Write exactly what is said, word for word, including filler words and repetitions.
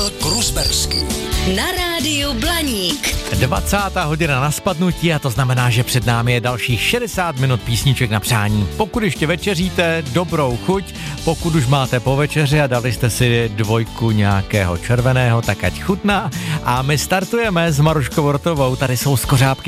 Michal Krusberský. Na rádiu Blaník. dvacátá hodina na spadnutí a to znamená, že před námi je dalších šedesát minut písniček na přání. Pokud ještě večeříte, dobrou chuť, pokud už máte po večeři a dali jste si dvojku nějakého červeného, tak ať chutná. A my startujeme s Maruškou Wortovou, tady jsou skořápky